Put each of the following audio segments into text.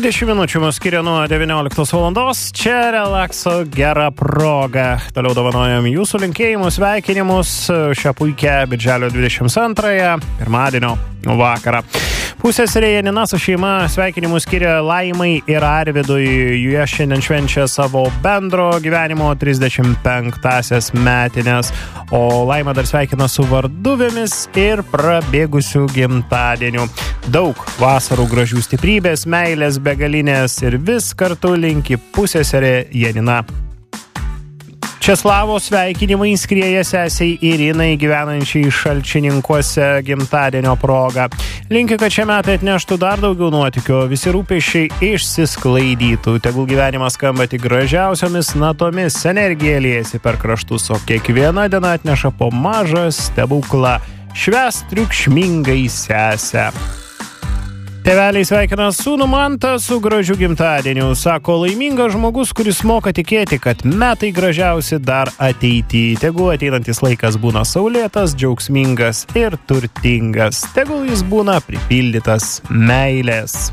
20 minučių mus skiria nuo 19 valandos. Čia relakso gera proga. Toliau dovanojam jūsų linkėjimus, sveikinimus šią puikią birželio 22 pirmadienio vakarą. Pusseserė Janina su šeima sveikinimus skiria Laimai ir Arvidui. Jie šiandien švenčia savo bendro gyvenimo 35-asias metinės. O Laima dar sveikina su varduvėmis ir prabėgusių gimtadienių. Daug vasarų gražių stiprybės, meilės begalinės ir vis kartu linki pusseserė Janina. Česlavo sveikinimai skrieja sesiai Irinai gyvenančiai Šalčininkuose gimtadienio proga. Linki, kad šie metai atneštų dar daugiau nuotykių, visi rūpesčiai išsisklaidytų. Tegul gyvenimas skamba tik gražiausiomis natomis, energija liejasi per kraštus, o kiekviena diena atneša po mažą stebuklą. Švęs triukšmingai sesę. Tėveliai sveikina sūnų Mantą su gražiu gimtadieniu. Sako, laimingas žmogus, kuris moka tikėti, kad metai gražiausi dar ateityje. Tegul ateinantis laikas būna saulėtas, džiaugsmingas ir turtingas. Tegul jis būna pripildytas meilės.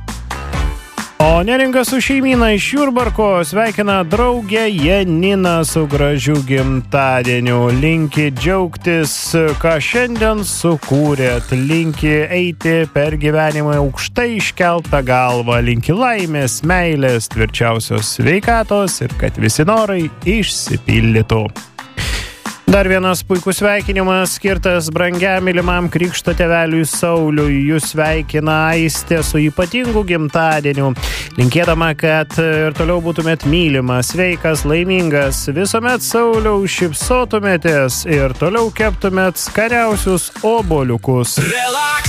O Neringa su šeimyna iš Jurbarko sveikina draugę Janiną su gražiu gimtadieniu. Linki džiaugtis, ką šiandien sukūrėt. Linki eiti per gyvenimą aukštai iškeltą galvą. Linki laimės, meilės, tvirčiausios sveikatos ir kad visi norai išsipildytų. Dar vienas puikus sveikinimas skirtas brangiam mylimam krikšto tėveliui Sauliui. Jūs sveikina Aistė su ypatingu gimtadieniu. Linkėdama, kad ir toliau būtumėt mylimas, sveikas, laimingas, visuomet Sauliau šypsotumėtės ir toliau keptumėt skaniausius obuoliukus.